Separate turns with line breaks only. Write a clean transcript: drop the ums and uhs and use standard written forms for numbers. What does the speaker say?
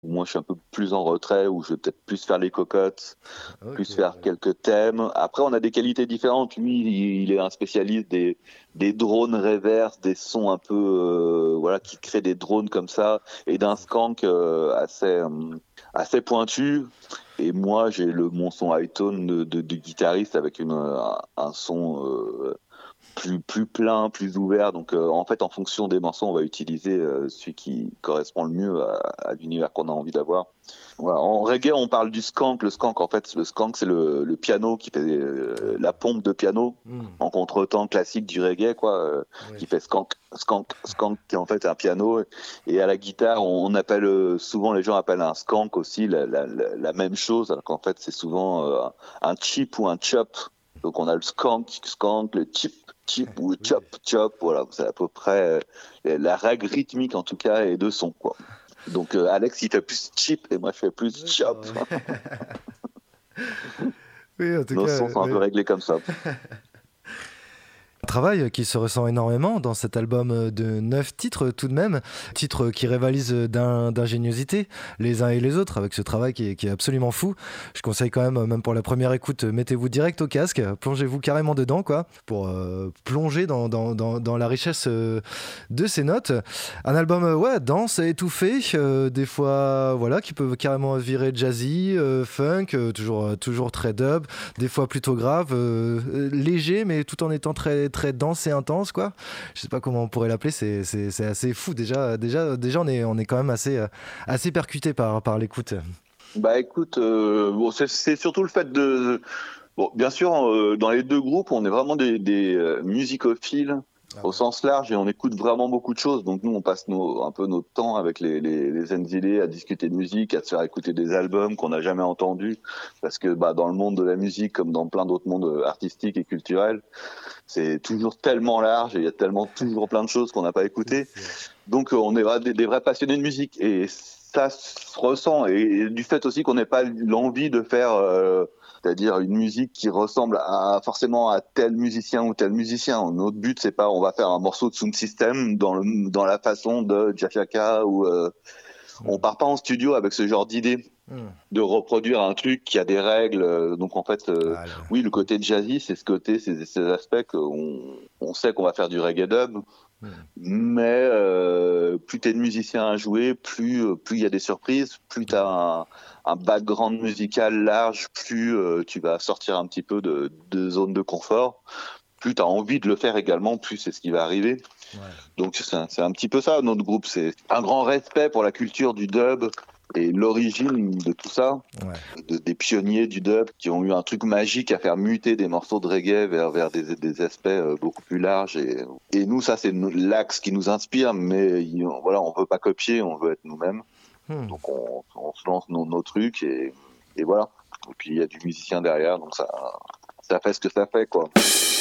Moi, je suis un peu plus en retrait, où je vais peut-être plus faire les cocottes,
OK,
plus faire
ouais.
quelques thèmes. Après, on a des qualités différentes. Lui, il est un spécialiste des drones reverse, des sons un peu, voilà, qui créent des drones comme ça, et d'un
C'est fou.
skank assez pointu. Et moi, j'ai mon son high tone de guitariste avec un son plus plein, plus ouvert. Donc, en fait, en fonction des morceaux, on va utiliser celui qui correspond le mieux à l'univers qu'on a envie d'avoir. Voilà. En reggae, on parle du skank. Le skank, c'est le piano qui fait
Ah
la
ouais.
pompe de piano
Mmh.
en contretemps classique du reggae, quoi,
Ouais.
qui fait skank, skank, skank, qui est en fait un piano. Et à la guitare, on appelle souvent, les gens appellent un skank aussi la même chose, alors qu'en fait, c'est souvent un chip ou un chop. Donc on a le skank, skank, le chip, chip ou chop,
Oui.
chop. Voilà, c'est à peu près la règle rythmique en tout cas et de son, quoi. Donc Alex il fait plus chip et moi je fais plus chop.
D'accord, ouais. Oui, en tout
Nos
cas,
sons sont un peu
ouais.
réglés comme ça.
Un travail qui se ressent énormément dans cet album de 9 titres tout de même, titres qui rivalisent d'ingéniosité les uns et les autres avec ce travail qui est absolument fou. Je conseille quand même, même pour la première écoute, mettez-vous direct au casque, plongez-vous carrément dedans quoi, pour plonger dans la richesse de ces notes. Un album ouais, dense et étouffé, des fois voilà, qui peut carrément virer jazzy, funk, toujours très dub, des fois plutôt grave, léger mais tout en étant très dense et intense quoi. Je sais pas comment on pourrait l'appeler, c'est assez fou déjà on est quand même assez percuté par l'écoute.
Bah écoute, bon, c'est surtout le fait de... Bon, bien sûr, dans les deux groupes, on est vraiment des musicophiles
Ah
au
ouais.
sens large et on écoute vraiment beaucoup de choses. Donc nous, on passe un peu notre temps avec les NZD à discuter de musique, à se faire écouter des albums qu'on n'a jamais entendus. Parce que bah, dans le monde de la musique, comme dans plein d'autres mondes artistiques et culturels, c'est toujours tellement large et il y a tellement toujours plein de choses qu'on n'a pas écoutées.
C'est vrai.
Donc on est des vrais passionnés de musique et ça se ressent et du fait aussi qu'on n'ait pas l'envie de faire c'est-à-dire une musique qui ressemble forcément à tel musicien ou tel musicien. Notre but c'est pas on va faire un morceau de Sound System dans la façon de Jafaka ou on
Mm.
part pas en studio avec ce genre d'idée
Mm.
de reproduire un truc qui a des règles. Donc en fait,
Ah là.
oui, le côté jazzy, c'est ces aspects on sait qu'on va faire du reggae dub,
Mm.
mais plus t'es de musicien à jouer, plus il y a des surprises, plus t'as
Ouais.
un background musical large, plus tu vas sortir un petit peu de zone de confort, plus t'as envie de le faire également, plus c'est ce qui va arriver.
Ouais.
Donc c'est un petit peu ça notre groupe, c'est un grand respect pour la culture du dub et l'origine de tout ça,
Ouais.
des pionniers du dub qui ont eu un truc magique à faire muter des morceaux de reggae vers des aspects beaucoup plus larges. Et nous, ça, c'est l'axe qui nous inspire, mais voilà, on veut pas copier, on veut être nous-mêmes.
Mm.
Donc on se lance nos trucs et voilà. Et puis il y a du musicien derrière, donc ça fait ce que ça fait, quoi.